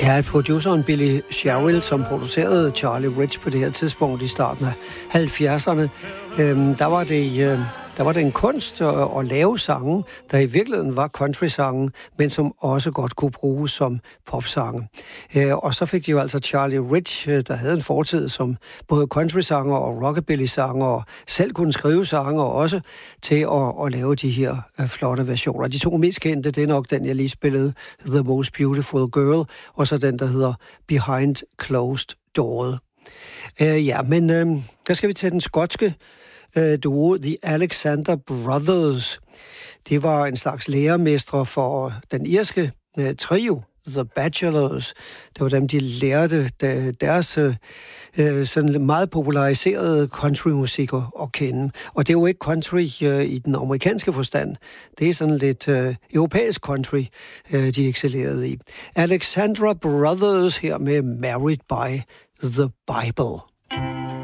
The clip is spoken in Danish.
Ja, produceren Billy Sherrill, som producerede Charlie Rich på det her tidspunkt i starten af 70'erne, der var det en kunst at lave sange, der i virkeligheden var country-sange, men som også godt kunne bruges som popsange. Og så fik de jo altså Charlie Rich, der havde en fortid som både country-sanger og rockabilly-sanger, og selv kunne skrive sange også til at lave de her flotte versioner. De to mest kendte, det er nok den, jeg lige spillede, The Most Beautiful Girl, og så den, der hedder Behind Closed Doors. Men der skal vi til den skotske duo, The Alexander Brothers. Det var en slags lærermestre for den irske trio, The Bachelors. Det var dem, de lærte deres sådan meget populariserede countrymusik at kende. Og det er jo ikke country i den amerikanske forstand. Det er sådan lidt europæisk country, de excellerede i. Alexandra Brothers her med Married by the Bible.